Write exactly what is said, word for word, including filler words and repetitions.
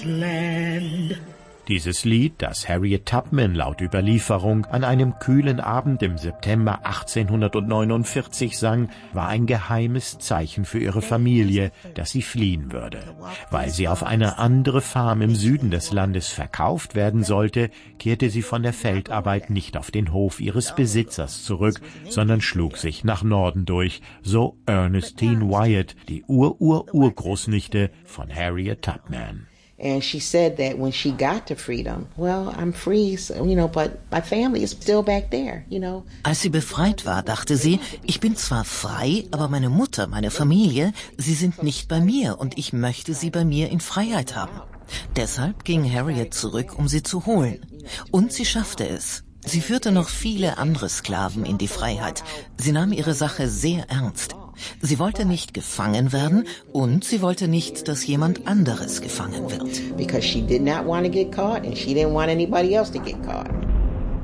Land. Dieses Lied, das Harriet Tubman laut Überlieferung an einem kühlen Abend im September achtzehnhundertneunundvierzig sang, war ein geheimes Zeichen für ihre Familie, dass sie fliehen würde. Weil sie auf eine andere Farm im Süden des Landes verkauft werden sollte, kehrte sie von der Feldarbeit nicht auf den Hof ihres Besitzers zurück, sondern schlug sich nach Norden durch, so Ernestine Wyatt, die Ur-Ur-Urgroßnichte von Harriet Tubman. And she said that when she got to freedom, well, I'm free, so, you know, but my family is still back there, you know. Als sie befreit war, dachte sie, ich bin zwar frei, aber meine Mutter, meine Familie, sie sind nicht bei mir und ich möchte sie bei mir in Freiheit haben. Deshalb ging Harriet zurück, um sie zu holen. Und sie schaffte es. Sie führte noch viele andere Sklaven in die Freiheit. Sie nahm ihre Sache sehr ernst. Sie wollte nicht gefangen werden und sie wollte nicht, dass jemand anderes gefangen wird. Because she did not want to get caught and she didn't want anybody else to get caught.